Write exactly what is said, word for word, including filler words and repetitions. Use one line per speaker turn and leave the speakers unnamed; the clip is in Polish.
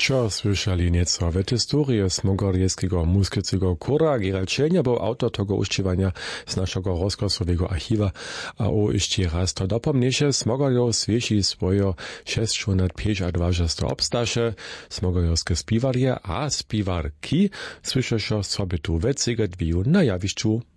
Čo słyszeli nieco w historii smogorjewskiego muskicygo kura Geralčenia był autor tego uszczywania z naszego rozkosowego archiwa, a o jeszcze raz to dopomniesie smogorjow swieši swoje šesťstopäťdesiatdwa obstaše, smogorjowskie spiwarje a spiwarki słyszysze sobie tu wecige dwiju na jawiszczu.